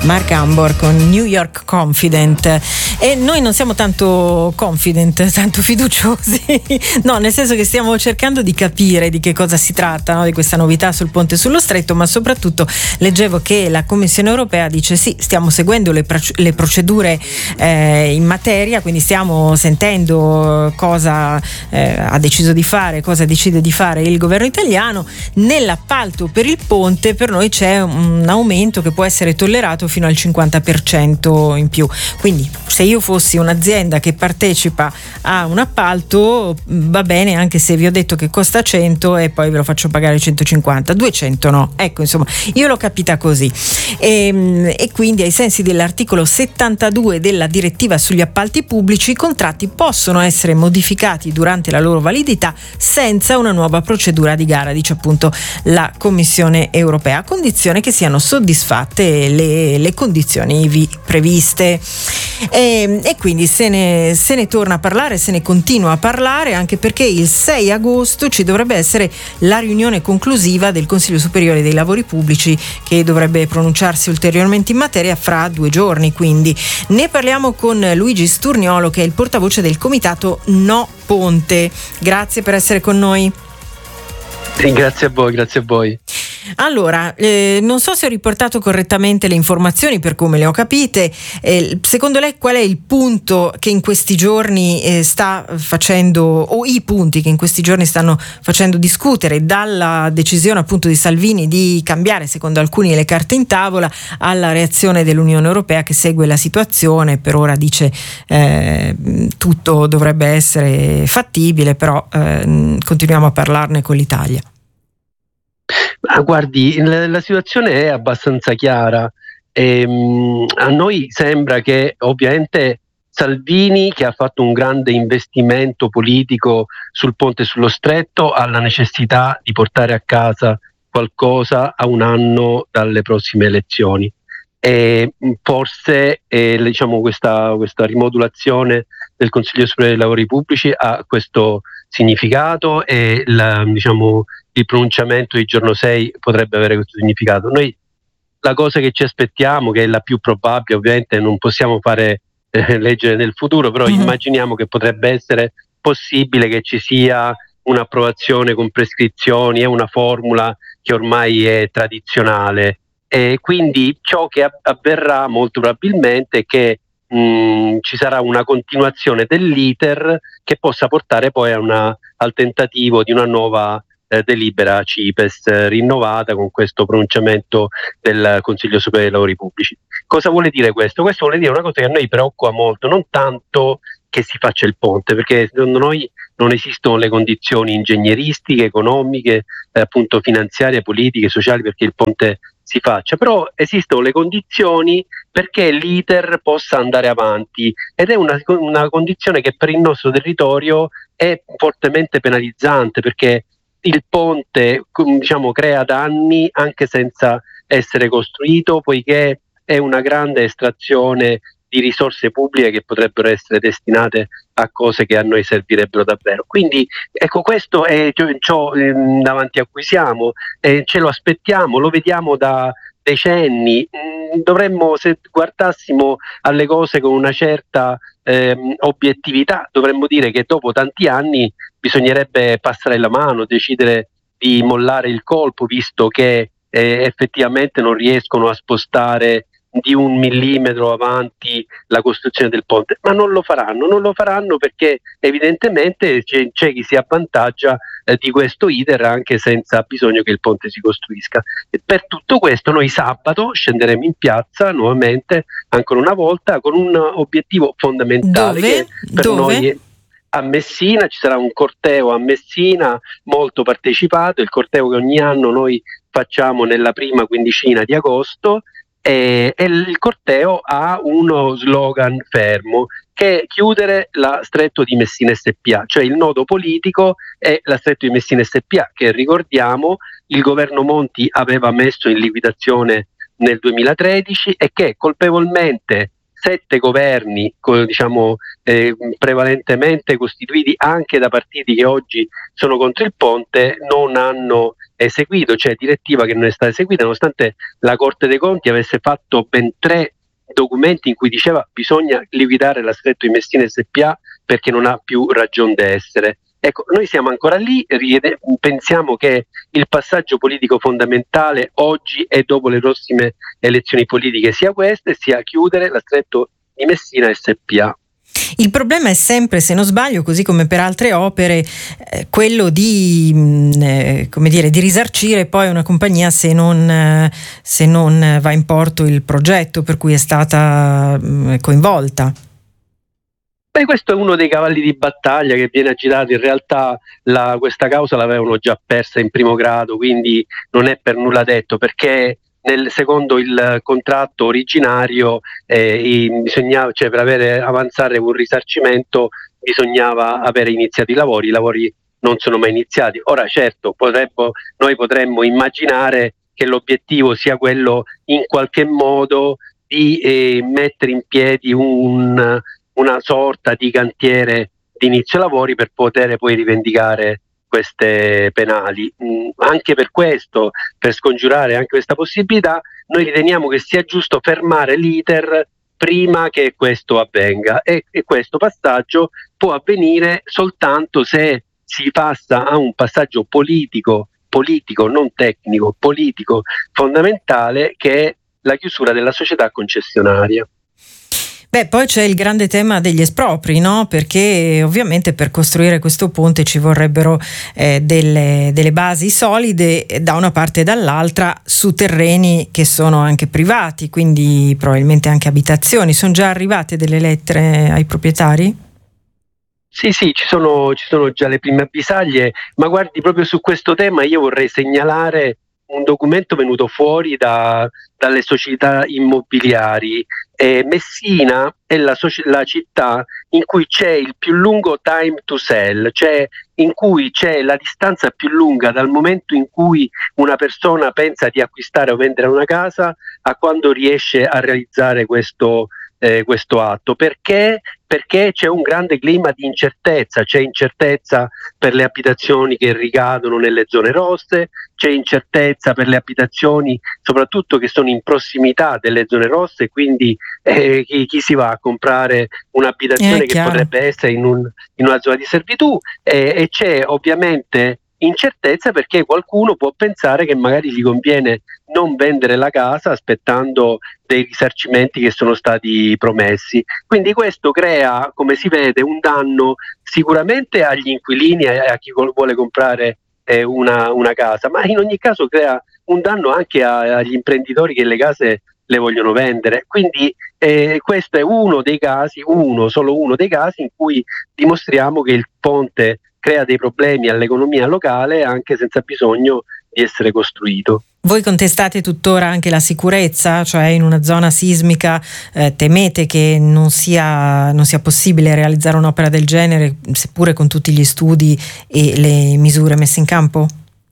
Mark Ambor con New York Confident. E noi non siamo tanto confident, tanto fiduciosi, no, nel senso che stiamo cercando di capire di che cosa si tratta, no? Di questa novità sul ponte sullo stretto, ma soprattutto leggevo che la Commissione europea dice sì, stiamo seguendo le procedure in materia, quindi stiamo sentendo cosa ha deciso di fare, cosa decide di fare il governo italiano. Nell'appalto per il ponte per noi c'è un aumento che può essere tollerato fino al 50% in più, quindi se io fossi un'azienda che partecipa a un appalto va bene, anche se vi ho detto che costa 100 e poi ve lo faccio pagare 150, 200 no, ecco, insomma io l'ho capita così e quindi ai sensi dell'articolo 72 della direttiva sugli appalti pubblici i contratti possono essere modificati durante la loro validità senza una nuova procedura di gara, dice appunto la Commissione europea, a condizione che siano soddisfatte le condizioni ivi previste. E quindi se ne torna a parlare, se ne continua a parlare, anche perché il 6 agosto ci dovrebbe essere la riunione conclusiva del Consiglio Superiore dei Lavori Pubblici, che dovrebbe pronunciarsi ulteriormente in materia fra 2 giorni. Quindi ne parliamo con Luigi Sturniolo, che è il portavoce del comitato No Ponte. Grazie per essere con noi. Sì, grazie a voi. Allora, non so se ho riportato correttamente le informazioni per come le ho capite. Secondo lei qual è il punto che in questi giorni sta facendo, o i punti che in questi giorni stanno facendo discutere, dalla decisione appunto di Salvini di cambiare secondo alcuni le carte in tavola alla reazione dell'Unione Europea che segue la situazione? Per ora dice tutto dovrebbe essere fattibile, però continuiamo a parlarne con l'Italia. Guardi, la situazione è abbastanza chiara. A noi sembra che ovviamente Salvini, che ha fatto un grande investimento politico sul ponte sullo stretto, ha la necessità di portare a casa qualcosa a un anno dalle prossime elezioni. E forse questa rimodulazione del Consiglio Superiore dei Lavori Pubblici ha questo significato e il pronunciamento di giorno 6 potrebbe avere questo significato. Noi la cosa che ci aspettiamo, che è la più probabile, ovviamente non possiamo fare leggere nel futuro, però immaginiamo che potrebbe essere possibile che ci sia un'approvazione con prescrizioni, è una formula che ormai è tradizionale, e quindi ciò che avverrà molto probabilmente è che ci sarà una continuazione dell'iter che possa portare poi al tentativo di una nuova delibera CIPES rinnovata con questo pronunciamento del Consiglio Superiore dei Lavori Pubblici. Cosa vuole dire questo? Questo vuole dire una cosa che a noi preoccupa molto, non tanto che si faccia il ponte, perché secondo noi non esistono le condizioni ingegneristiche, economiche, appunto finanziarie, politiche, sociali perché il ponte si faccia, però esistono le condizioni perché l'iter possa andare avanti, ed è una condizione che per il nostro territorio è fortemente penalizzante, perché il ponte crea danni anche senza essere costruito, poiché è una grande estrazione di risorse pubbliche che potrebbero essere destinate a cose che a noi servirebbero davvero. Quindi ecco, questo è ciò davanti a cui siamo, ce lo aspettiamo, lo vediamo da decenni. Dovremmo, se guardassimo alle cose con una certa obiettività, dovremmo dire che dopo tanti anni bisognerebbe passare la mano, decidere di mollare il colpo, visto che effettivamente non riescono a spostare di 1 millimetro avanti la costruzione del ponte, ma non lo faranno perché evidentemente c'è chi si avvantaggia di questo iter anche senza bisogno che il ponte si costruisca. E per tutto questo noi sabato scenderemo in piazza nuovamente, ancora una volta, con un obiettivo fondamentale. Che per noi a Messina ci sarà un corteo a Messina molto partecipato, il corteo che ogni anno noi facciamo nella prima quindicina di agosto, e il corteo ha uno slogan fermo, che è chiudere la Stretto di Messina SpA, cioè il nodo politico è la Stretto di Messina SpA, che ricordiamo il governo Monti aveva messo in liquidazione nel 2013 e che colpevolmente 7 governi, prevalentemente costituiti anche da partiti che oggi sono contro il ponte, non hanno eseguito, cioè direttiva che non è stata eseguita, nonostante la Corte dei Conti avesse fatto ben 3 documenti in cui diceva bisogna liquidare la Stretto di Messina SpA perché non ha più ragion d'essere. Ecco, noi siamo ancora lì, pensiamo che il passaggio politico fondamentale oggi e dopo le prossime elezioni politiche sia questo, e sia chiudere la Stretto di Messina SpA. Il problema è sempre, se non sbaglio, così come per altre opere, quello di risarcire poi una compagnia se non va in porto il progetto per cui è stata coinvolta. Beh, questo è uno dei cavalli di battaglia che viene agitato. In realtà questa causa l'avevano già persa in primo grado, quindi non è per nulla detto, perché secondo il contratto originario bisognava, cioè per avanzare un risarcimento bisognava avere iniziato i lavori non sono mai iniziati. Ora certo, noi potremmo immaginare che l'obiettivo sia quello in qualche modo di mettere in piedi una sorta di cantiere di inizio lavori per poter poi rivendicare queste penali. Anche per questo, per scongiurare anche questa possibilità, noi riteniamo che sia giusto fermare l'iter prima che questo avvenga, e questo passaggio può avvenire soltanto se si passa a un passaggio politico non tecnico, politico fondamentale, che è la chiusura della società concessionaria. Beh, poi c'è il grande tema degli espropri, no? Perché ovviamente per costruire questo ponte ci vorrebbero delle basi solide da una parte e dall'altra su terreni che sono anche privati, quindi probabilmente anche abitazioni. Sono già arrivate delle lettere ai proprietari? Sì, ci sono già le prime avvisaglie, ma guardi, proprio su questo tema io vorrei segnalare un documento venuto fuori dalle società immobiliari. Messina è la città in cui c'è il più lungo time to sell, cioè in cui c'è la distanza più lunga dal momento in cui una persona pensa di acquistare o vendere una casa a quando riesce a realizzare questo atto. Perché c'è un grande clima di incertezza, c'è incertezza per le abitazioni che ricadono nelle zone rosse, c'è incertezza per le abitazioni soprattutto che sono in prossimità delle zone rosse, quindi chi si va a comprare un'abitazione che potrebbe essere in una zona di servitù, e c'è ovviamente incertezza perché qualcuno può pensare che magari gli conviene non vendere la casa aspettando dei risarcimenti che sono stati promessi. Quindi questo crea, come si vede, un danno sicuramente agli inquilini e a chi vuole comprare una casa, ma in ogni caso crea un danno anche agli imprenditori che le case le vogliono vendere. Quindi questo è solo uno dei casi in cui dimostriamo che il ponte crea dei problemi all'economia locale anche senza bisogno di essere costruito. Voi contestate tuttora anche la sicurezza, cioè in una zona sismica temete che non sia possibile realizzare un'opera del genere, seppure con tutti gli studi e le misure messe in campo?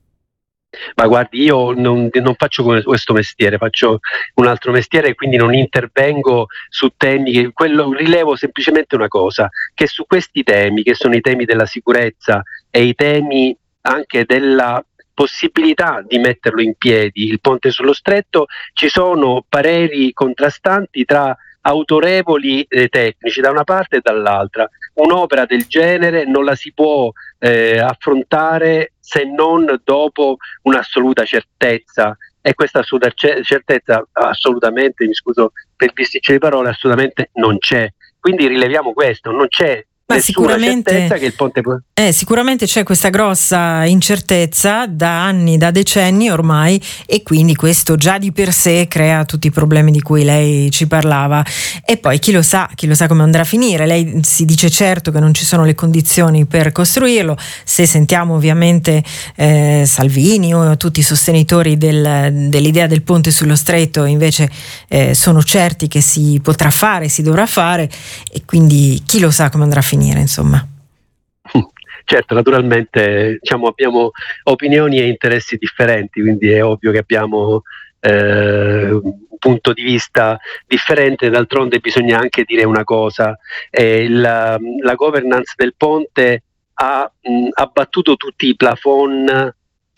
Ma guardi, io non faccio questo mestiere, faccio un altro mestiere, quindi non intervengo su temi rilevo semplicemente una cosa, che su questi temi, che sono i temi della sicurezza e i temi anche della possibilità di metterlo in piedi, il ponte sullo stretto, ci sono pareri contrastanti tra autorevoli tecnici da una parte e dall'altra. Un'opera del genere non la si può affrontare se non dopo un'assoluta certezza, e questa assoluta certezza assolutamente, mi scuso per il bisticcio di parole, assolutamente non c'è. Quindi rileviamo questo, non c'è nessuna certezza che il ponte può... Sicuramente c'è questa grossa incertezza da anni, da decenni ormai, e quindi questo già di per sé crea tutti i problemi di cui lei ci parlava. E poi chi lo sa come andrà a finire. Lei si dice certo che non ci sono le condizioni per costruirlo. Se sentiamo ovviamente Salvini o tutti i sostenitori dell'idea del ponte sullo stretto, invece sono certi che si potrà fare, si dovrà fare, e quindi chi lo sa come andrà a finire, insomma. Certo, naturalmente abbiamo opinioni e interessi differenti, quindi è ovvio che abbiamo punto di vista differente. D'altronde bisogna anche dire una cosa, la governance del ponte ha abbattuto tutti i plafond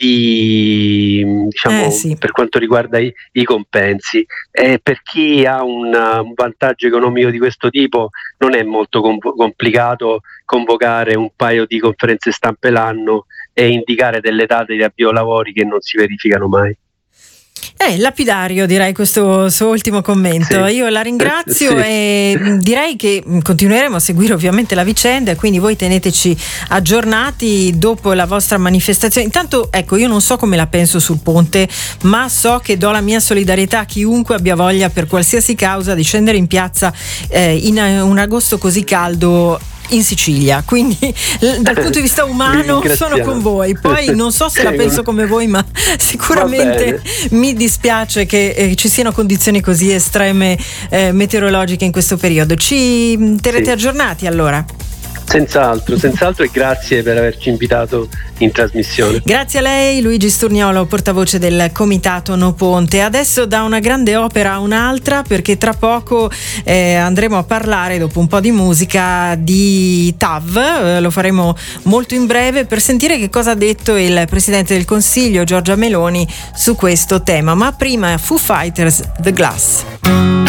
sì. per quanto riguarda i compensi, per chi ha un vantaggio economico di questo tipo non è molto complicato convocare un paio di conferenze stampe l'anno e indicare delle date di avvio lavori che non si verificano mai. Lapidario, direi, questo suo ultimo commento. Sì. Io la ringrazio e direi che continueremo a seguire ovviamente la vicenda, e quindi voi teneteci aggiornati dopo la vostra manifestazione. Intanto, ecco, io non so come la penso sul ponte, ma so che do la mia solidarietà a chiunque abbia voglia, per qualsiasi causa, di scendere in piazza in un agosto così caldo in Sicilia, quindi dal punto di vista umano sono con voi. Poi non so se la penso come voi, ma sicuramente mi dispiace che ci siano condizioni così estreme meteorologiche in questo periodo. Ci terrete aggiornati allora? Senz'altro, e grazie per averci invitato in trasmissione. Grazie a lei, Luigi Sturniolo, portavoce del Comitato No Ponte. Adesso da una grande opera a un'altra, perché tra poco andremo a parlare, dopo un po' di musica, di TAV. Lo faremo molto in breve per sentire che cosa ha detto il Presidente del Consiglio, Giorgia Meloni, su questo tema. Ma prima Foo Fighters, The Glass.